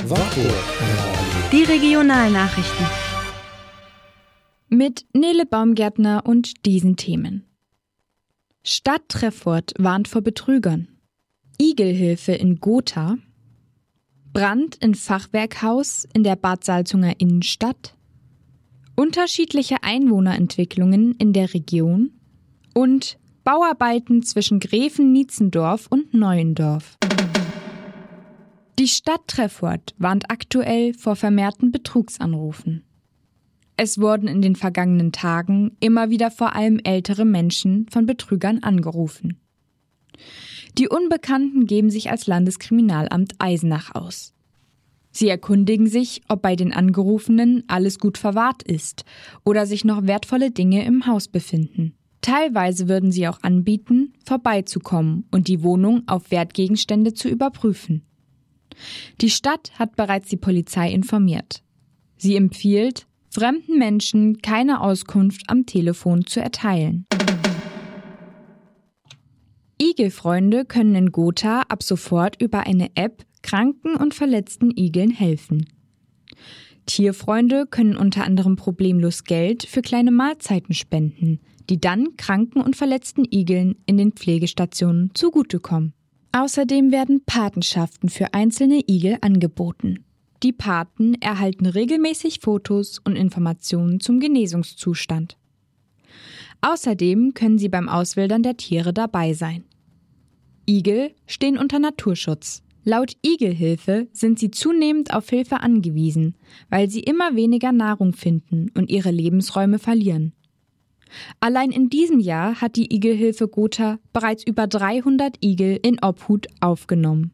Die Regionalnachrichten. Mit Nele Baumgärtner und diesen Themen. Stadt Treffort warnt vor Betrügern. Igelhilfe in Gotha. Brand in Fachwerkhaus in der Bad Salzunger Innenstadt. Unterschiedliche Einwohnerentwicklungen in der Region. Und Bauarbeiten zwischen Gräfen-Nietzendorf und Neuendorf. Die Stadt Treffort warnt aktuell vor vermehrten Betrugsanrufen. Es wurden in den vergangenen Tagen immer wieder vor allem ältere Menschen von Betrügern angerufen. Die Unbekannten geben sich als Landeskriminalamt Eisenach aus. Sie erkundigen sich, ob bei den Angerufenen alles gut verwahrt ist oder sich noch wertvolle Dinge im Haus befinden. Teilweise würden sie auch anbieten, vorbeizukommen und die Wohnung auf Wertgegenstände zu überprüfen. Die Stadt hat bereits die Polizei informiert. Sie empfiehlt, fremden Menschen keine Auskunft am Telefon zu erteilen. Igelfreunde können in Gotha ab sofort über eine App kranken und verletzten Igeln helfen. Tierfreunde können unter anderem problemlos Geld für kleine Mahlzeiten spenden, die dann kranken und verletzten Igeln in den Pflegestationen zugutekommen. Außerdem werden Patenschaften für einzelne Igel angeboten. Die Paten erhalten regelmäßig Fotos und Informationen zum Genesungszustand. Außerdem können sie beim Auswildern der Tiere dabei sein. Igel stehen unter Naturschutz. Laut Igelhilfe sind sie zunehmend auf Hilfe angewiesen, weil sie immer weniger Nahrung finden und ihre Lebensräume verlieren. Allein in diesem Jahr hat die Igelhilfe Gotha bereits über 300 Igel in Obhut aufgenommen.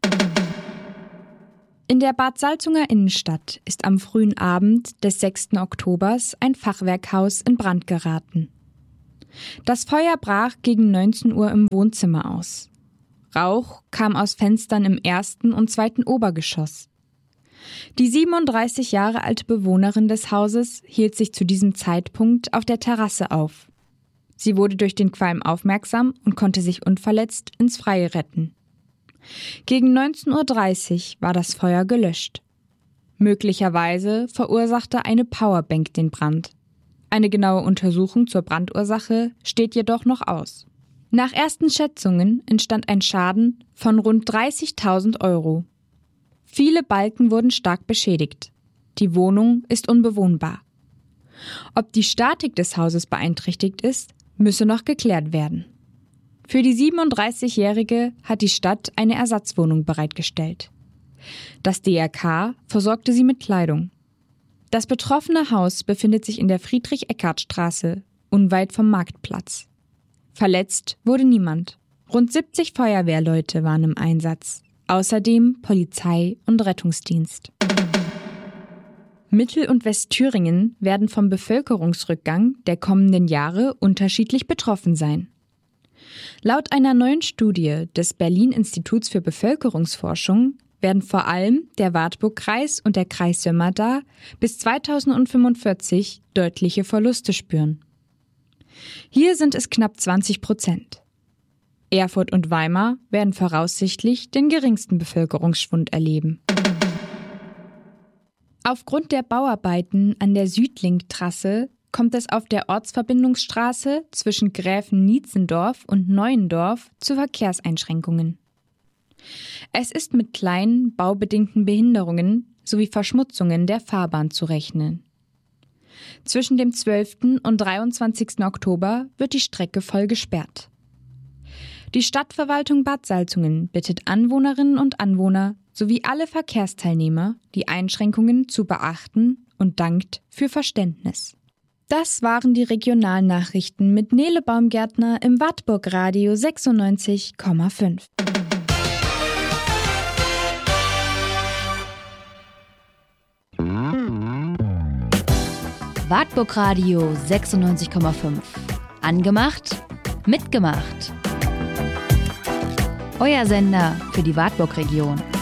In der Bad Salzunger Innenstadt ist am frühen Abend des 6. Oktobers ein Fachwerkhaus in Brand geraten. Das Feuer brach gegen 19 Uhr im Wohnzimmer aus. Rauch kam aus Fenstern im 1. und 2. Obergeschoss. Die 37 Jahre alte Bewohnerin des Hauses hielt sich zu diesem Zeitpunkt auf der Terrasse auf. Sie wurde durch den Qualm aufmerksam und konnte sich unverletzt ins Freie retten. Gegen 19:30 Uhr war das Feuer gelöscht. Möglicherweise verursachte eine Powerbank den Brand. Eine genaue Untersuchung zur Brandursache steht jedoch noch aus. Nach ersten Schätzungen entstand ein Schaden von rund 30.000 €. Viele Balken wurden stark beschädigt. Die Wohnung ist unbewohnbar. Ob die Statik des Hauses beeinträchtigt ist, müsse noch geklärt werden. Für die 37-Jährige hat die Stadt eine Ersatzwohnung bereitgestellt. Das DRK versorgte sie mit Kleidung. Das betroffene Haus befindet sich in der Friedrich-Eckhardt-Straße, unweit vom Marktplatz. Verletzt wurde niemand. Rund 70 Feuerwehrleute waren im Einsatz. Außerdem Polizei und Rettungsdienst. Mittel- und Westthüringen werden vom Bevölkerungsrückgang der kommenden Jahre unterschiedlich betroffen sein. Laut einer neuen Studie des Berlin-Instituts für Bevölkerungsforschung werden vor allem der Wartburg-Kreis und der Kreis Sömmerda bis 2045 deutliche Verluste spüren. Hier sind es knapp 20%. Erfurt und Weimar werden voraussichtlich den geringsten Bevölkerungsschwund erleben. Aufgrund der Bauarbeiten an der Südlink-Trasse kommt es auf der Ortsverbindungsstraße zwischen Gräfen-Nietzendorf und Neuendorf zu Verkehrseinschränkungen. Es ist mit kleinen baubedingten Behinderungen sowie Verschmutzungen der Fahrbahn zu rechnen. Zwischen dem 12. und 23. Oktober wird die Strecke voll gesperrt. Die Stadtverwaltung Bad Salzungen bittet Anwohnerinnen und Anwohner sowie alle Verkehrsteilnehmer, die Einschränkungen zu beachten und dankt für Verständnis. Das waren die Regionalnachrichten mit Nele Baumgärtner im Wartburg Radio 96,5. Wartburg Radio 96,5. Angemacht, mitgemacht. Euer Sender für die Wartburg-Region.